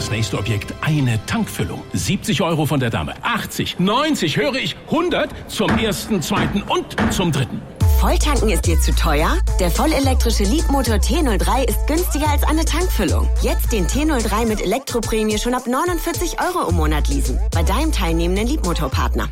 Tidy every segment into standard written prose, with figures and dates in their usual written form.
das nächste Objekt eine Tankfüllung. 70 € von der Dame, 80, 90, höre ich, 100 zum ersten, zweiten und zum dritten. Volltanken ist dir zu teuer? Der vollelektrische Leapmotor T03 ist günstiger als eine Tankfüllung. Jetzt den T03 mit Elektroprämie schon ab 49 € im Monat leasen. Bei deinem teilnehmenden Leapmotor-Partner.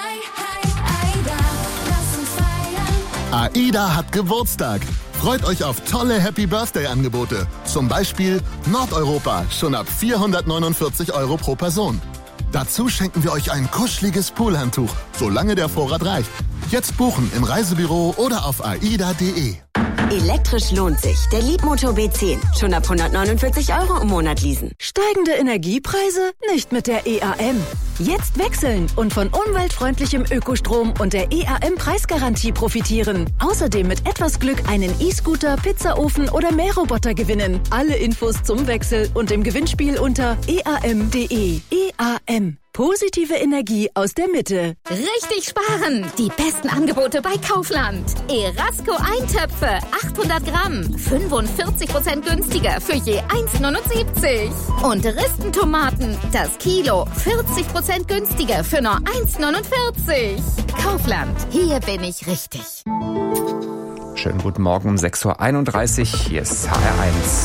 AIDA hat Geburtstag. Freut euch auf tolle Happy-Birthday-Angebote. Zum Beispiel Nordeuropa, schon ab 449 € pro Person. Dazu schenken wir euch ein kuscheliges Poolhandtuch, solange der Vorrat reicht. Jetzt buchen im Reisebüro oder auf aida.de. Elektrisch lohnt sich. Der Leapmotor B10. Schon ab 149 € im Monat leasen. Steigende Energiepreise? Nicht mit der EAM. Jetzt wechseln und von umweltfreundlichem Ökostrom und der EAM-Preisgarantie profitieren. Außerdem mit etwas Glück einen E-Scooter, Pizzaofen oder Mähroboter gewinnen. Alle Infos zum Wechsel und im Gewinnspiel unter eam.de. EAM. Positive Energie aus der Mitte. Richtig sparen! Die besten Angebote bei Kaufland. Erasco Eintöpfe, 800 Gramm, 45% günstiger für je 1,79. Und Ristentomaten, das Kilo, 40% günstiger für nur 1,49. Kaufland, hier bin ich richtig. Schönen guten Morgen um 6.31 Uhr, hier ist HR1.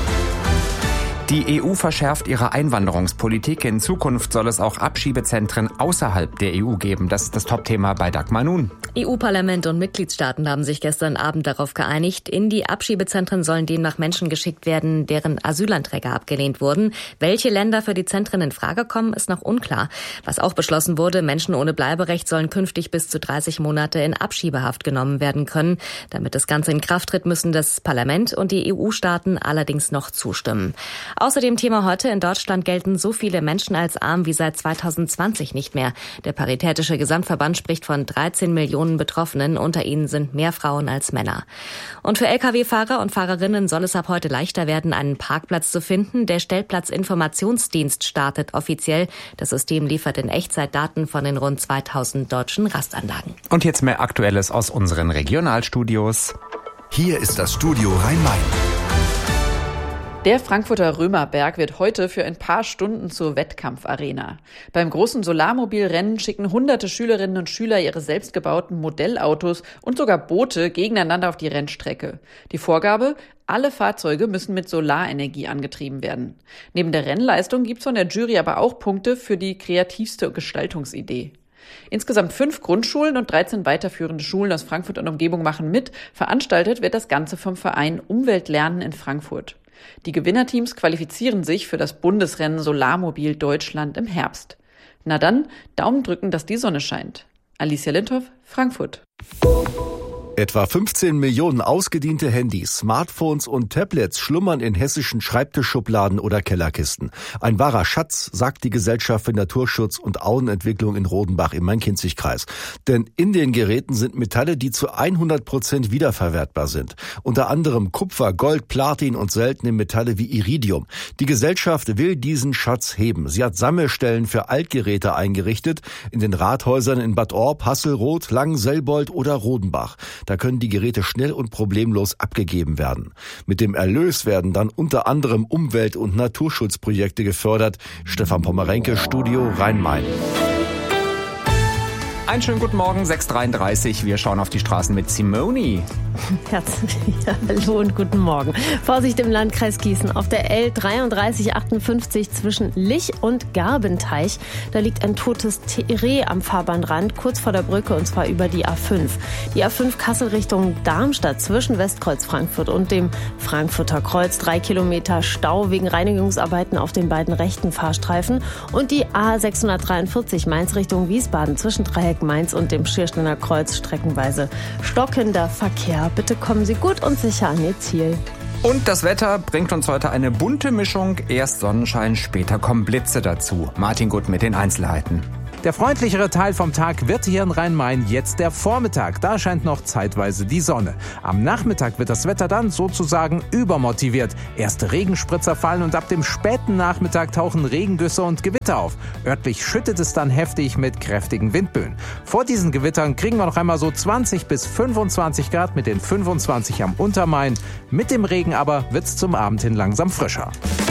Die EU verschärft ihre Einwanderungspolitik. In Zukunft soll es auch Abschiebezentren außerhalb der EU geben. Das ist das Topthema bei Dagmar Nun. EU-Parlament und Mitgliedstaaten haben sich gestern Abend darauf geeinigt, in die Abschiebezentren sollen demnach Menschen geschickt werden, deren Asylanträge abgelehnt wurden. Welche Länder für die Zentren in Frage kommen, ist noch unklar. Was auch beschlossen wurde, Menschen ohne Bleiberecht sollen künftig bis zu 30 Monate in Abschiebehaft genommen werden können. Damit das Ganze in Kraft tritt, müssen das Parlament und die EU-Staaten allerdings noch zustimmen. Außerdem Thema heute: In Deutschland gelten so viele Menschen als arm wie seit 2020 nicht mehr. Der Paritätische Gesamtverband spricht von 13 Millionen Betroffenen. Unter ihnen sind mehr Frauen als Männer. Und für Lkw-Fahrer und Fahrerinnen soll es ab heute leichter werden, einen Parkplatz zu finden. Der Stellplatzinformationsdienst startet offiziell. Das System liefert in Echtzeit Daten von den rund 2000 deutschen Rastanlagen. Und jetzt mehr Aktuelles aus unseren Regionalstudios. Hier ist das Studio Rhein-Main. Der Frankfurter Römerberg wird heute für ein paar Stunden zur Wettkampfarena. Beim großen Solarmobilrennen schicken hunderte Schülerinnen und Schüler ihre selbstgebauten Modellautos und sogar Boote gegeneinander auf die Rennstrecke. Die Vorgabe: alle Fahrzeuge müssen mit Solarenergie angetrieben werden. Neben der Rennleistung gibt's von der Jury aber auch Punkte für die kreativste Gestaltungsidee. Insgesamt 5 Grundschulen und 13 weiterführende Schulen aus Frankfurt und Umgebung machen mit. Veranstaltet wird das Ganze vom Verein Umweltlernen in Frankfurt. Die Gewinnerteams qualifizieren sich für das Bundesrennen Solarmobil Deutschland im Herbst. Na dann, Daumen drücken, dass die Sonne scheint. Alicia Lindhoff, Frankfurt. Etwa 15 Millionen ausgediente Handys, Smartphones und Tablets schlummern in hessischen Schreibtischschubladen oder Kellerkisten. Ein wahrer Schatz, sagt die Gesellschaft für Naturschutz und Auenentwicklung in Rodenbach im Main-Kinzig-Kreis. Denn in den Geräten sind Metalle, die zu 100% wiederverwertbar sind. Unter anderem Kupfer, Gold, Platin und seltene Metalle wie Iridium. Die Gesellschaft will diesen Schatz heben. Sie hat Sammelstellen für Altgeräte eingerichtet in den Rathäusern in Bad Orb, Hasselroth, Langen, Selbold oder Rodenbach. Da können die Geräte schnell und problemlos abgegeben werden. Mit dem Erlös werden dann unter anderem Umwelt- und Naturschutzprojekte gefördert. Stefan Pommerenke, Studio Rhein-Main. Einen schönen guten Morgen, 6.33 Uhr. Wir schauen auf die Straßen mit Simone. Hallo und guten Morgen. Vorsicht im Landkreis Gießen. Auf der L3358 zwischen Lich und Garbenteich. Da liegt ein totes Reh am Fahrbahnrand, kurz vor der Brücke, und zwar über die A5. Die A5 Kassel Richtung Darmstadt zwischen Westkreuz Frankfurt und dem Frankfurter Kreuz. 3 Kilometer Stau wegen Reinigungsarbeiten auf den beiden rechten Fahrstreifen. Und die A643 Mainz Richtung Wiesbaden zwischen Dreieck Mainz und dem Schiersteiner Kreuz streckenweise stockender Verkehr. Bitte kommen Sie gut und sicher an Ihr Ziel. Und das Wetter bringt uns heute eine bunte Mischung. Erst Sonnenschein, später kommen Blitze dazu. Martin Gutt mit den Einzelheiten. Der freundlichere Teil vom Tag wird hier in Rhein-Main jetzt der Vormittag. Da scheint noch zeitweise die Sonne. Am Nachmittag wird das Wetter dann sozusagen übermotiviert. Erste Regenspritzer fallen und ab dem späten Nachmittag tauchen Regengüsse und Gewitter auf. Örtlich schüttet es dann heftig mit kräftigen Windböen. Vor diesen Gewittern kriegen wir noch einmal so 20 bis 25 Grad mit den 25 am Untermain. Mit dem Regen aber wird's zum Abend hin langsam frischer.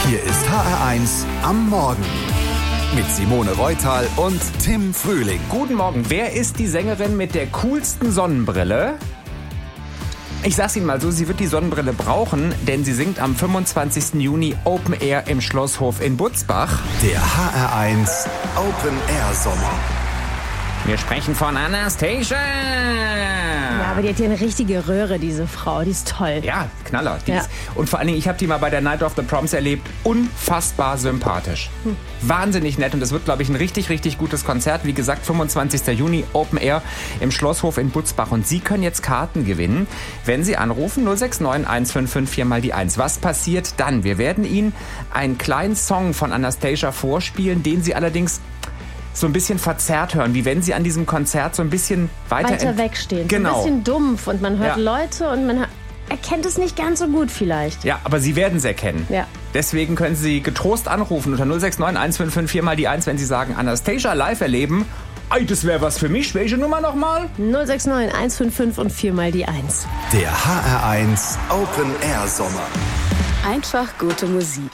Hier ist HR1 am Morgen. Mit Simone Reutal und Tim Frühling. Guten Morgen. Wer ist die Sängerin mit der coolsten Sonnenbrille? Ich sag's Ihnen mal so, sie wird die Sonnenbrille brauchen, denn sie singt am 25. Juni Open Air im Schlosshof in Butzbach. Der HR1 Open Air Sommer. Wir sprechen von Anastacia. Ja, aber die hat hier eine richtige Röhre, diese Frau. Die ist toll. Ja, Knaller. Ja. Und vor allen Dingen, ich habe die mal bei der Night of the Proms erlebt. Unfassbar sympathisch. Wahnsinnig nett. Und das wird, glaube ich, ein richtig, richtig gutes Konzert. Wie gesagt, 25. Juni, Open Air im Schlosshof in Butzbach. Und Sie können jetzt Karten gewinnen, wenn Sie anrufen 069 155 4 mal die 1. Was passiert dann? Wir werden Ihnen einen kleinen Song von Anastacia vorspielen, den Sie allerdings so ein bisschen verzerrt hören, wie wenn sie an diesem Konzert so ein bisschen weiter wegstehen. Genau. So ein bisschen dumpf und man hört Leute und man erkennt es nicht ganz so gut vielleicht. Ja, aber Sie werden es erkennen. Ja. Deswegen können Sie getrost anrufen unter 069 155 4 mal die 1, wenn Sie sagen, Anastacia live erleben. Ei, das wäre was für mich. Welche Nummer nochmal? 069 155 und 4 mal die 1. Der HR1 Open Air Sommer. Einfach gute Musik.